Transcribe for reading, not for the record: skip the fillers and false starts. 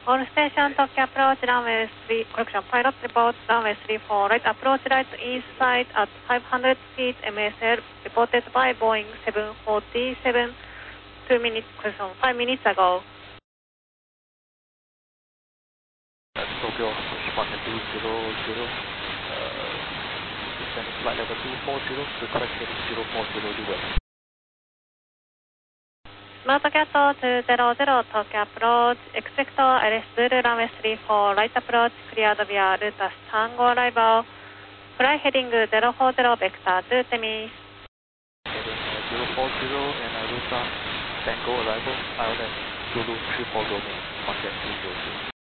All station Tokyo approach runway 3, correction, pilot report runway 34, right approach right east side at 500 feet MSL reported by Boeing 747 5 minutes ago. Tokyo, departure 200, descending flight level 240, request heading 040 US. Smart Cat 200 Tokyo approach, expect LS Zulu runway 34, right approach cleared via Rutas Tango arrival, fly heading 040 vector to Temis. Heading 040 and Rutas Tango arrival, ILS Zulu 340, market 202.